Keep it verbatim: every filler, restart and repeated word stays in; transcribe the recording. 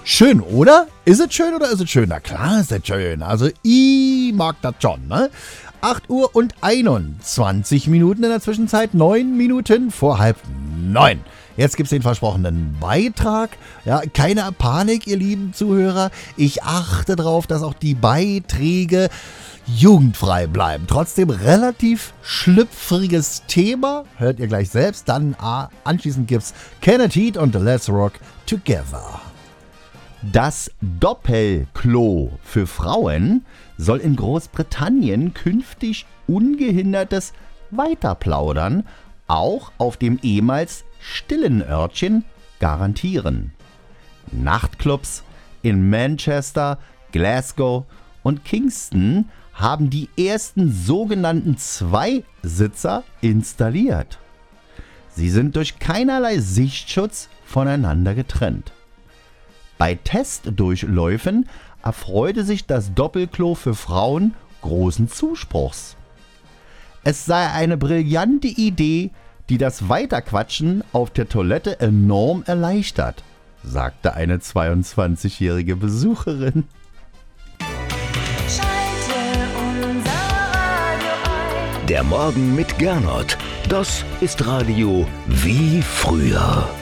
Schön, oder? Ist es schön oder ist es schön? Na klar ist es schön. Also ich mag das schon, ne? acht Uhr und einundzwanzig Minuten in der Zwischenzeit, neun Minuten vor halb neun. Jetzt gibt's den versprochenen Beitrag. Ja, keine Panik, ihr lieben Zuhörer. Ich achte darauf, dass auch die Beiträge jugendfrei bleiben. Trotzdem relativ schlüpfriges Thema. Hört ihr gleich selbst. Dann ah, anschließend gibt's Kenneth Heat und Let's Rock Together. Das Doppelklo für Frauen soll in Großbritannien künftig ungehindertes Weiterplaudern auch auf dem ehemals stillen Örtchen garantieren. Nachtclubs in Manchester, Glasgow und Kingston haben die ersten sogenannten Zweisitzer installiert. Sie sind durch keinerlei Sichtschutz voneinander getrennt. Bei Testdurchläufen erfreute sich das Doppelklo für Frauen großen Zuspruchs. Es sei eine brillante Idee, die das Weiterquatschen auf der Toilette enorm erleichtert, sagte eine zweiundzwanzigjährige Besucherin. Der Morgen mit Gernot, das ist Radio wie früher.